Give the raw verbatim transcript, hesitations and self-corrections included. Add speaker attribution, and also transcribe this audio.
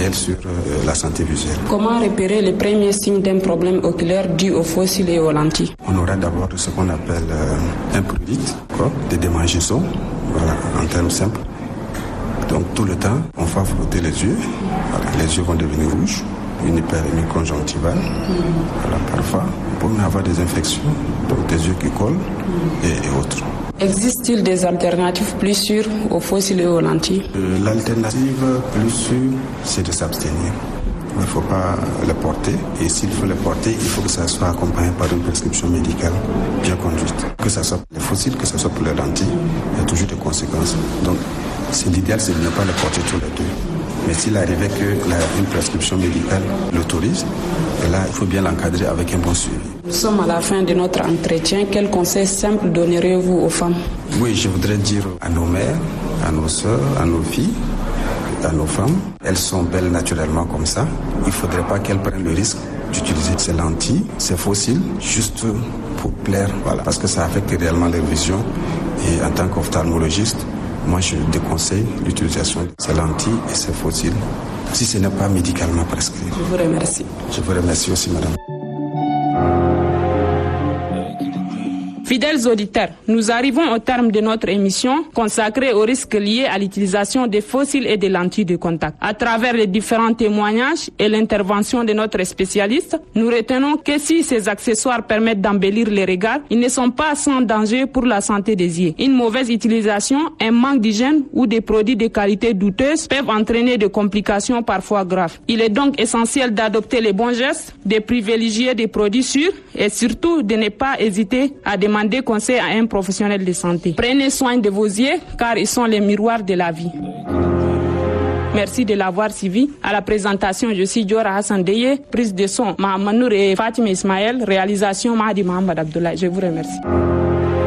Speaker 1: réel sur euh, la santé visuelle.
Speaker 2: Comment repérer les premiers signes d'un problème oculaire dû aux fossiles et aux lentilles?
Speaker 1: On aura d'abord ce qu'on appelle euh, un prurite, des démangeaisons, voilà, en termes simples. Donc tout le temps, on va frotter les yeux, voilà, les yeux vont devenir rouges, une hyperémie conjonctivale, voilà, parfois on peut avoir des infections, donc des yeux qui collent et, et autres.
Speaker 2: Existe-t-il des alternatives plus sûres aux fossiles et aux lentilles?
Speaker 1: euh, L'alternative plus sûre, c'est de s'abstenir. Il ne faut pas le porter, et s'il faut le porter, il faut que ça soit accompagné par une prescription médicale bien conduite. Que ce soit pour les fossiles, que ce soit pour les lentilles, il y a toujours des conséquences. Donc c'est l'idéal, c'est de ne pas le porter tous les deux. Mais s'il arrivait qu'une prescription médicale l'autorise, et là, il faut bien l'encadrer avec un bon suivi.
Speaker 2: Nous sommes à la fin de notre entretien. Quels conseils simples donneriez-vous aux femmes?
Speaker 1: Oui, je voudrais dire à nos mères, à nos sœurs, à nos filles, à nos femmes, elles sont belles naturellement comme ça. Il ne faudrait pas qu'elles prennent le risque d'utiliser ces lentilles, ces fossiles, juste pour plaire, voilà, parce que ça affecte réellement leur vision. Et en tant qu'ophtalmologiste, moi je déconseille l'utilisation de ces lentilles et ces fossiles, si ce n'est pas médicalement prescrit.
Speaker 2: Je vous remercie.
Speaker 1: Je vous remercie aussi, madame.
Speaker 2: Fidèles auditeurs, nous arrivons au terme de notre émission consacrée aux risques liés à l'utilisation des fossiles et des lentilles de contact. À travers les différents témoignages et l'intervention de notre spécialiste, nous retenons que si ces accessoires permettent d'embellir les regards, ils ne sont pas sans danger pour la santé des yeux. Une mauvaise utilisation, un manque d'hygiène ou des produits de qualité douteuse peuvent entraîner des complications parfois graves. Il est donc essentiel d'adopter les bons gestes, de privilégier des produits sûrs et surtout de ne pas hésiter à demander des conseils à un professionnel de santé. Prenez soin de vos yeux car ils sont les miroirs de la vie. Merci de l'avoir suivi. À la présentation, je suis Diora Hassan Deye, prise de son Mahaman Nour et Fatima Ismaël, réalisation Mahdi Mohamed Abdoulaye. Je vous remercie.